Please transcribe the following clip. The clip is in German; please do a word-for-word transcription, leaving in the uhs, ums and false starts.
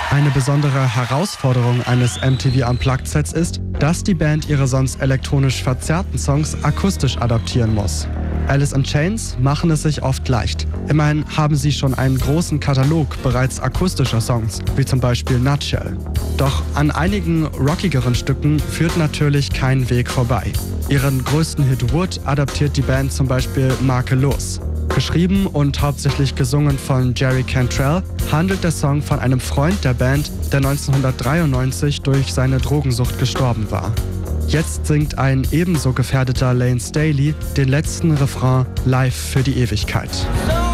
Eine besondere Herausforderung eines M T V Unplugged-Sets ist, dass die Band ihre sonst elektronisch verzerrten Songs akustisch adaptieren muss. Alice in Chains machen es sich oft leicht. Immerhin haben sie schon einen großen Katalog bereits akustischer Songs, wie zum Beispiel Nutshell. Doch an einigen rockigeren Stücken führt natürlich kein Weg vorbei. Ihren größten Hit Wood adaptiert die Band zum Beispiel Makellos. Geschrieben und hauptsächlich gesungen von Jerry Cantrell, handelt der Song von einem Freund der Band, der neunzehnhundertdreiundneunzig durch seine Drogensucht gestorben war. Jetzt singt ein ebenso gefährdeter Lane Staley den letzten Refrain live für die Ewigkeit.